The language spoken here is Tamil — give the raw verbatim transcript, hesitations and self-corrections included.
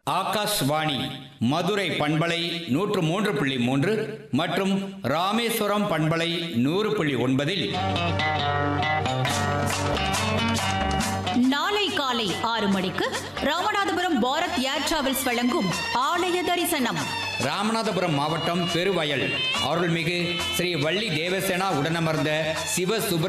ஆகாஷ்வாணி மதுரை பண்பலை நூற்று மூன்று புள்ளி மூன்று மற்றும் ராமேஸ்வரம் பண்பலை நூறு புள்ளி ஒன்பதில் நாளை காலை ஆறு மணிக்கு ராமநாதபுரம் பாரத் ஏர் டிராவல்ஸ் வழங்கும் ஆலய தரிசனம். ராமநாதபுரம் மாவட்டம் பெருவயல் அருள்மிகு ஸ்ரீ வள்ளி தேவசேனா உடனமர்ந்த சிவ சுப்ர